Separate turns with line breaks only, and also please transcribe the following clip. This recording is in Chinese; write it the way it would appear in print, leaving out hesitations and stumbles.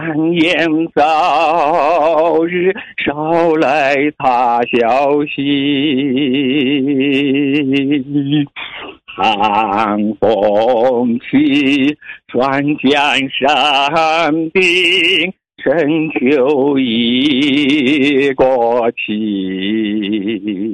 言早日捎来他消息。寒风起，霜降山顶，深秋已过期。